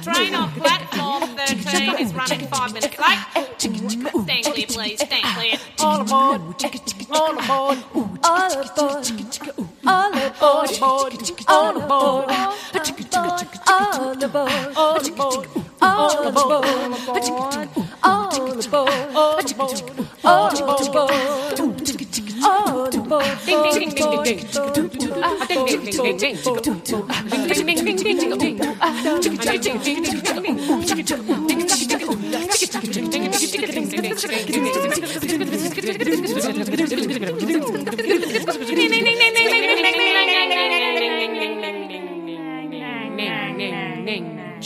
train on platform 13 is running 5 minutes late. Stand clear, please. Stand clear. All aboard, all aboard, all aboard, all aboard, all aboard, all aboard, all aboard, all aboard, all aboard, all aboard, all aboard. Ding ding ding ding ding ding. Ding ding ding ding ding. Ding ding ding ding ding. Ding ding ding ding.